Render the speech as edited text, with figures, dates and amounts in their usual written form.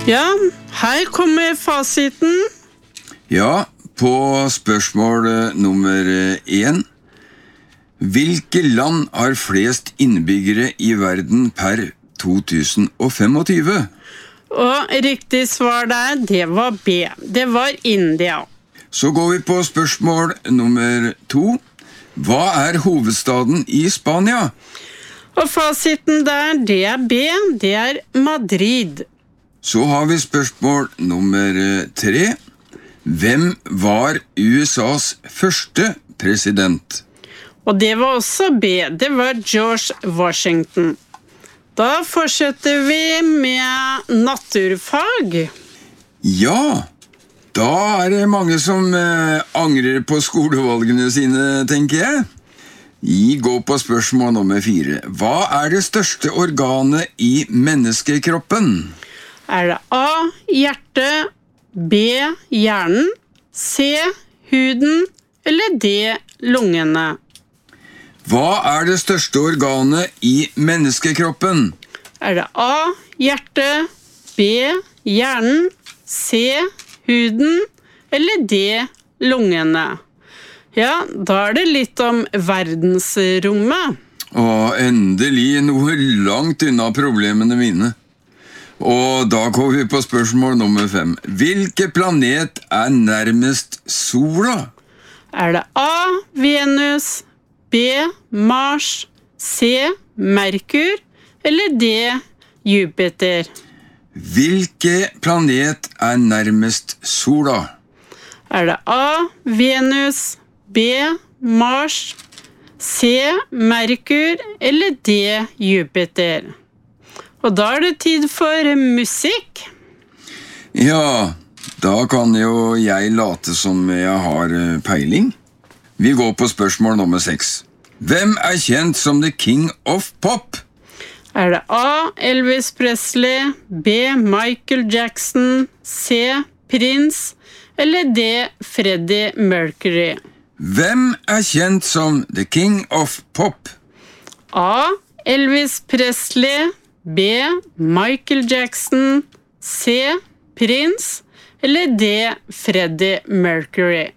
Ja, her kommer fasiten. Ja, på spørsmål nummer 1. Hvilke land har flest innbyggere i verden per 2025? Og riktig svar der, det var B. Det var India. Så går vi på spørsmål nummer 2. Hva er hovedstaden i Spania? Og fasiten der, det er B. Det er Madrid. Så har vi spørsmål nummer 3. Hvem var USAs første president? Og det var også B. Det var George Washington. Da fortsetter vi med naturfag. Ja, da er det mange som angrer på skolevalgene sine, tenker jeg. Vi går på spørsmål nummer 4. Hva er det største organet i menneskekroppen? Er det A, hjertet, B, hjernen, C, huden, eller D, lungene? Hva er det største organet i menneskekroppen? Er det A, hjertet, B, hjernen, C, huden, eller D, lungene? Ja, da er det litt om verdensrommet. Og endelig noe langt unna problemene mine. Og da går vi på spørsmål nummer 5. Hvilke planet er nærmest sola? Er det A, Venus, B, Mars, C, Merkur, eller D, Jupiter? Hvilke planet er nærmest sola? Er det A, Venus, B, Mars, C, Merkur, eller D, Jupiter? Og da er det tid for musikk. Ja, da kan jo jeg late som jeg har peiling. Vi går på spørsmål nummer 6. Hvem er kjent som the king of pop? Er det A, Elvis Presley, B, Michael Jackson, C, Prince, eller D, Freddie Mercury? Hvem er kjent som the king of pop? A, Elvis Presley, B, Michael Jackson, C, Prince, eller D, Freddie Mercury?